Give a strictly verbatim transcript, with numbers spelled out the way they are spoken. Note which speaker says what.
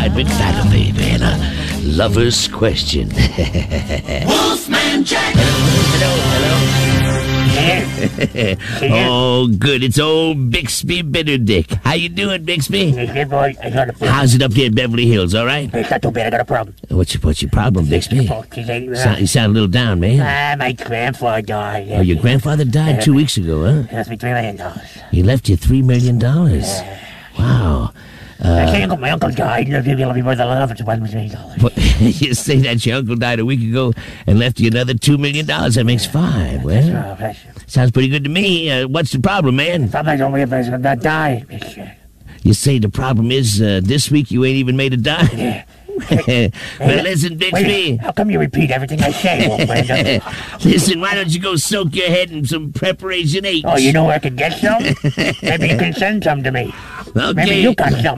Speaker 1: Clyde McFadden and a lover's question.
Speaker 2: Wolfman Jack!
Speaker 1: Hello, hello, hello. Oh, good. It's old Bixby Bitterdick. How you doing, Bixby?
Speaker 3: Hey, boy, I got a problem.
Speaker 1: How's it up there in Beverly Hills, all right?
Speaker 3: It's not too bad, I got a problem.
Speaker 1: What's your, what's your problem, Bixby?
Speaker 3: Uh,
Speaker 1: Sound, you sound a little down, man.
Speaker 3: Ah, my grandfather died.
Speaker 1: Oh, your grandfather died two weeks ago, huh?
Speaker 3: He left me three million dollars.
Speaker 1: He left you three million dollars. Wow.
Speaker 3: Uh, I uncle, my uncle died, and he left me more than enough to one million dollars.
Speaker 1: You say that your uncle died a week ago and left you another two million dollars. That makes five. Well, sounds pretty good to me. Uh, what's the problem, man?
Speaker 3: Somebody's only a person that died.
Speaker 1: You say the problem is uh, this week you ain't even made a dime?
Speaker 3: Yeah.
Speaker 1: Well, listen, Bixby.
Speaker 3: How come you repeat everything I say, Wolfman?
Speaker 1: Listen, why don't you go soak your head in some Preparation H?
Speaker 3: Oh, you know where I can get some? Maybe you can send some to me.
Speaker 1: Okay.
Speaker 3: Maybe you got some.